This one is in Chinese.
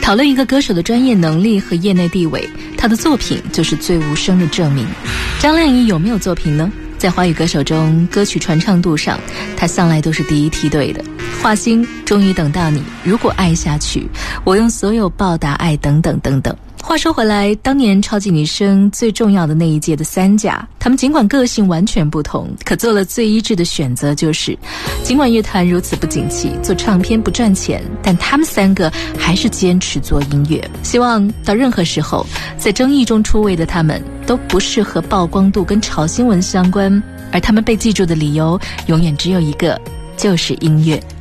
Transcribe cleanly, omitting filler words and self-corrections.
讨论一个歌手的专业能力和业内地位，他的作品就是最无声的证明。张靓颖有没有作品呢？在华语歌手中，歌曲传唱度上，她向来都是第一梯队的。华星、终于等到你、如果爱下去、我用所有报答爱等等等等。话说回来，当年超级女声最重要的那一届的三甲，她们尽管个性完全不同，可做了最一致的选择，就是尽管乐坛如此不景气，做唱片不赚钱，但她们三个还是坚持做音乐。希望到任何时候，在争议中出位的她们都不是和曝光度跟炒新闻相关，而她们被记住的理由永远只有一个，就是音乐。